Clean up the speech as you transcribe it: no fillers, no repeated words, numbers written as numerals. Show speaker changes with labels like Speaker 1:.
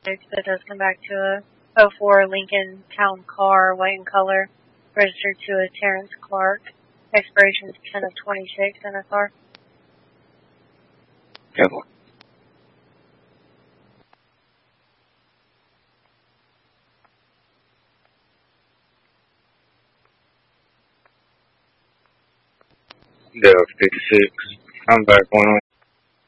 Speaker 1: That does come back to a '04 Lincoln Town Car, white in color, registered to a Terrence Clark. Expiration is 10 of 26 in a car.
Speaker 2: Yep. Delta 56. I'm back on.